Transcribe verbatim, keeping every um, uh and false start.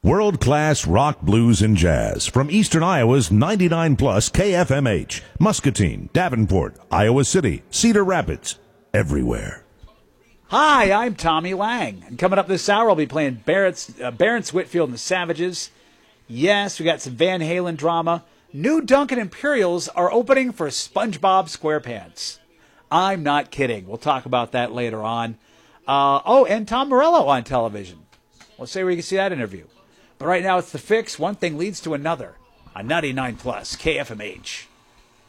World-class rock, blues, and jazz from Eastern Iowa's ninety-nine plus K F M H, Muscatine, Davenport, Iowa City, Cedar Rapids, everywhere. Hi, I'm Tommy Lang, and coming up this hour I'll be playing Barrett's, uh, Barrett's Whitfield and the Savages. Yes, we got some Van Halen drama. New Duncan Imperials are opening for SpongeBob SquarePants. I'm not kidding. We'll talk about that later on. Uh, oh, and Tom Morello on television. We'll see where you can see that interview. But right now it's The Fix. One thing leads to another on ninety-nine plus K F M H.